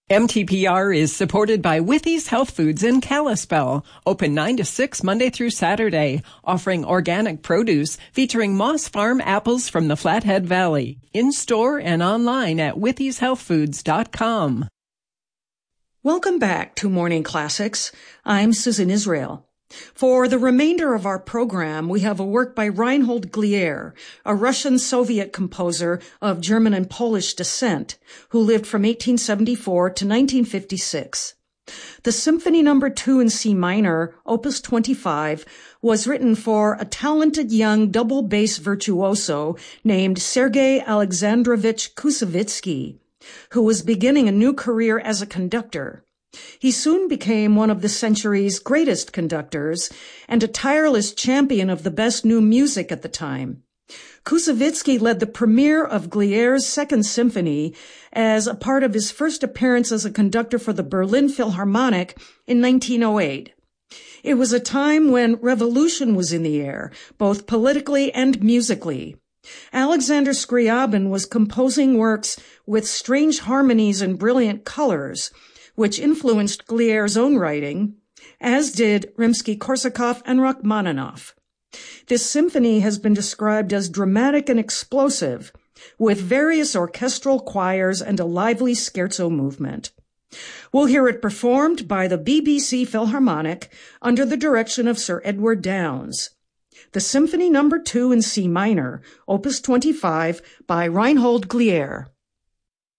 MTPR is supported by Withy's Health Foods in Kalispell, open 9 to 6 Monday through Saturday, offering organic produce featuring Moss Farm apples from the Flathead Valley, in-store and online at withyshealthfoods.com. Welcome back to Morning Classics. I'm Susan Israel. For the remainder of our program, we have a work by Reinhold Glier, a Russian-Soviet composer of German and Polish descent, who lived from 1874 to 1956. The Symphony No. 2 in C minor, Opus 25, was written for a talented young double bass virtuoso named Sergei Alexandrovich Koussevitzky, who was beginning a new career as a conductor. He soon became one of the century's greatest conductors and a tireless champion of the best new music at the time. Koussevitzky led the premiere of Glier's Second Symphony as a part of his first appearance as a conductor for the Berlin Philharmonic in 1908. It was a time when revolution was in the air, both politically and musically. Alexander Scriabin was composing works with strange harmonies and brilliant colors, which influenced Glier's own writing, as did Rimsky-Korsakov and Rachmaninoff. This symphony has been described as dramatic and explosive, with various orchestral choirs and a lively scherzo movement. We'll hear it performed by the BBC Philharmonic under the direction of Sir Edward Downes. The Symphony No. 2 in C minor, Opus 25, by Reinhold Glier.